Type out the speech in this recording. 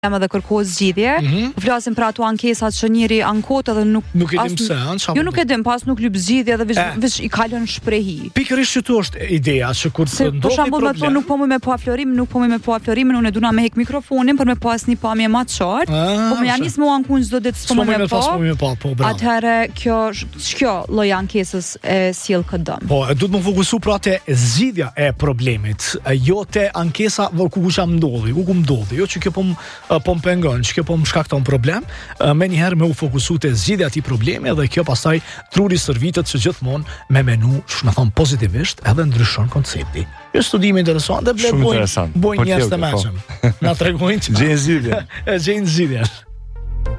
dhe kërkohet zgjidhje. Flasim për ato ankesat që njëri ankot edhe nuk e dim pse, jo nuk e dim, pas nuk lyp zgjidhje dhe veç i kalon shprehi. Pikërisht këtu është ideja që kur të ndodhi problem. Për shembull, nuk po më pa Florimin, unë duna me hek mikrofonin për me pas një pamje më të qartë. Po më janis më ankun çdo ditë s'po më pa. Atëherë kjo lloj ankesës e sjell këtë dëm. Po, duhet më fokusu pra te zgjidhja e problemit, jo te ankesa ku jam ndodhi, ku ndodhi, jo që kjo po më pengon, që kjo po më shkakton problem, me njëherë me u fokusu të zgjidhja ati problemi dhe kjo pastaj truri servitet që gjithmonë me menu, me thonë pozitivisht, edhe ndryshon koncepti. Jo studimi interesant dhe bojnë njerëz të mëshëm. Na tregojnë që gjejnë zgjidhjen. Gjejnë zgjidhjen.